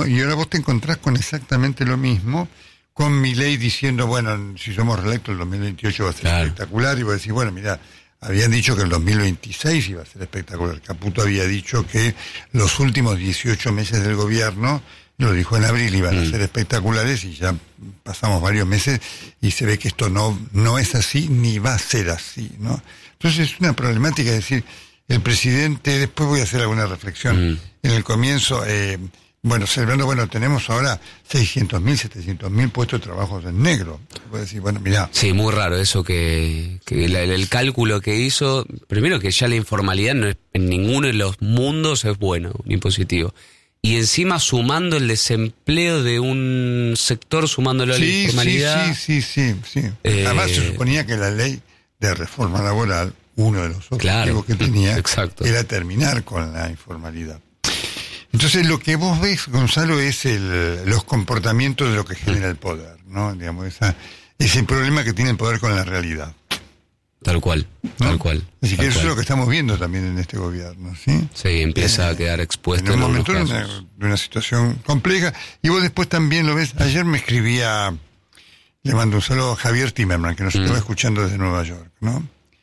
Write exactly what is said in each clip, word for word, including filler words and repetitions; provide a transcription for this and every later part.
y ahora vos te encontrás con exactamente lo mismo, con Milei diciendo, bueno, si somos reelectos el dos mil veintiocho va a ser claro. espectacular, y vos decís, bueno, mira, habían dicho que el dos mil veintiséis iba a ser espectacular. Caputo había dicho que los últimos dieciocho meses del gobierno, lo dijo en abril, iban mm. a ser espectaculares, y ya pasamos varios meses y se ve que esto no, no es así ni va a ser así, ¿no? Entonces es una problemática, es decir, el presidente, después voy a hacer alguna reflexión, mm. en el comienzo, eh, bueno, celebrando, bueno, tenemos ahora seiscientos mil, setecientos mil puestos de trabajo en negro. Puedo decir, bueno, mirá. Sí, muy raro eso que, que la, el cálculo que hizo, primero que ya la informalidad no es, en ninguno de los mundos es bueno, ni positivo. Y encima sumando el desempleo de un sector, sumándolo sí, a la informalidad. Sí, sí, sí, sí. sí. Eh, Además se suponía que la ley de reforma laboral, uno de los objetivos claro, que tenía, exacto. era terminar con la informalidad. Entonces lo que vos ves, Gonzalo, es el, los comportamientos de lo que genera el poder, ¿no? Digamos, esa, ese problema que tiene el poder con la realidad. Tal cual, ¿no? tal cual. Así tal que eso cual. es lo que estamos viendo también en este gobierno, ¿sí? Sí, empieza eh, a quedar expuesto en un en momento de una, de una situación compleja. Y vos después también lo ves. Ayer me escribía, le mando un saludo a Javier Timerman, que nos mm. estaba escuchando desde Nueva York, ¿no?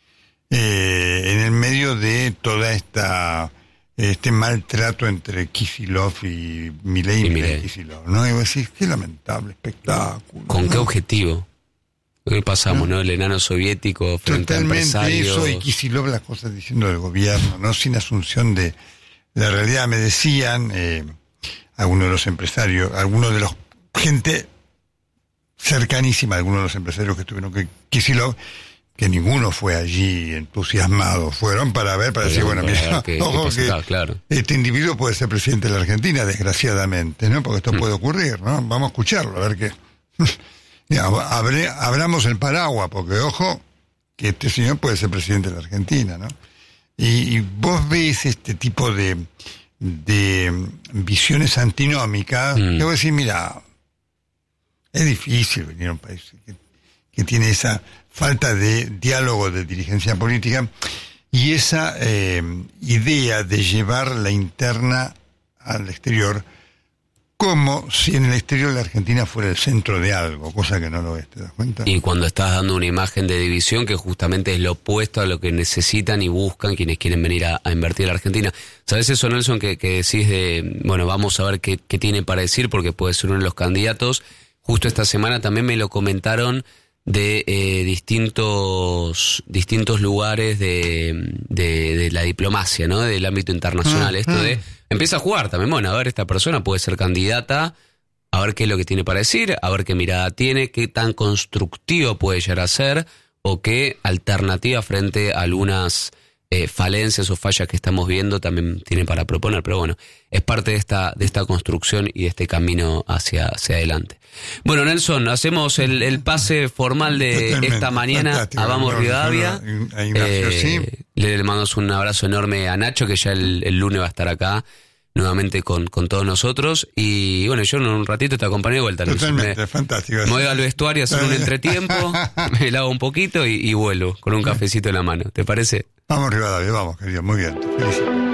Eh, en el medio de toda esta este maltrato entre Kicillof y Milei y Milei Kicillof, ¿no? Y vos decís, qué lamentable espectáculo. ¿Con ¿no? qué objetivo? ¿Qué pasamos, no? no? El enano soviético frente Totalmente a empresarios. Eso, y Kicillof las cosas diciendo del gobierno, ¿no? Sin asunción de la realidad. Me decían eh, algunos de los empresarios, algunos de los gente cercanísima, algunos de los empresarios que estuvieron con Kicillof, que ninguno fue allí entusiasmado, fueron para ver, para decir, bueno, mira, que, ojo que, que claro. este individuo puede ser presidente de la Argentina, desgraciadamente, ¿no? Porque esto mm. puede ocurrir, ¿no? Vamos a escucharlo, a ver qué. Ya, abre, abramos el paraguas, porque ojo, que este señor puede ser presidente de la Argentina, ¿no? Y, y vos ves este tipo de, de visiones antinómicas, mm. que vos decís, mira, es difícil venir a un país que, que tiene esa falta de diálogo de dirigencia política y esa eh, idea de llevar la interna al exterior como si en el exterior de la Argentina fuera el centro de algo, cosa que no lo es, ¿te das cuenta? Y cuando estás dando una imagen de división que justamente es lo opuesto a lo que necesitan y buscan quienes quieren venir a, a invertir en la Argentina. ¿Sabes eso, Nelson, que, que decís de, bueno, vamos a ver qué, qué tiene para decir porque puede ser uno de los candidatos? Justo esta semana también me lo comentaron de eh, distintos distintos lugares de, de, de la diplomacia, ¿no? Del ámbito internacional. Mm, Esto mm. de empieza a jugar también, bueno, a ver, esta persona puede ser candidata, a ver qué es lo que tiene para decir, a ver qué mirada tiene, qué tan constructivo puede llegar a ser, o qué alternativa frente a algunas eh, falencias o fallas que estamos viendo también tiene para proponer. Pero bueno, es parte de esta de esta construcción y de este camino hacia, hacia adelante. Bueno, Nelson, hacemos el, el pase formal de Totalmente, esta mañana a Vamos no, Rivadavia. A Ignacio, eh, sí. Le mandamos un abrazo enorme a Nacho, que ya el, el lunes va a estar acá nuevamente con, con todos nosotros. Y bueno, yo en un ratito te acompaño de vuelta. Totalmente, me, fantástico. Me voy al vestuario a hacer un entretiempo, me lavo un poquito y, y vuelo con un cafecito en la mano. ¿Te parece? Vamos Rivadavia, vamos, querido, muy bien. Te felicito.